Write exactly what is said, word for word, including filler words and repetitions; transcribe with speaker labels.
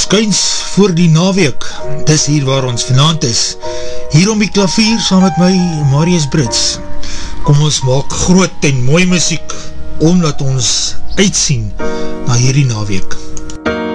Speaker 1: skuins voor die naweek. Dis hier waar ons vanaand is. Hier om die klavier saam met my, Marius Brits. Kom ons maak groot en mooi muziek, omdat ons uitsien na hierdie naweek.